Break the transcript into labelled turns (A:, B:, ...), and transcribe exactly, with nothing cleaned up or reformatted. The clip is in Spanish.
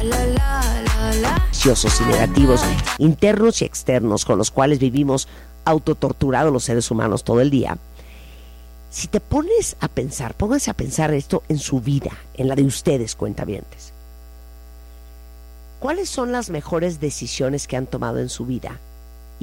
A: ansiosos y negativos, internos y externos, con los cuales vivimos autotorturados los seres humanos todo el día. Si te pones a pensar, pónganse a pensar esto en su vida, en la de ustedes, cuentavientes. ¿Cuáles son las mejores decisiones que han tomado en su vida